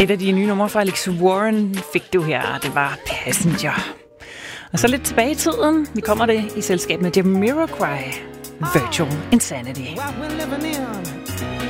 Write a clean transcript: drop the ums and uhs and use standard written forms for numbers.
Et af de nye numre fra Alex Warren fik du her, det var Passenger. Og så lidt tilbage i tiden, vi kommer det i selskab med Jamiroquai, Virtual Insanity.